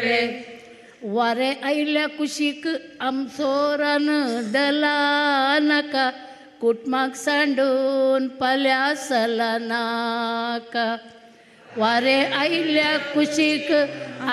रे वारे आयल्या कुशीक आमचोरान दला नाका कुटमाक सांडून पाल्या सला नाका वारे आयल्या कुशीक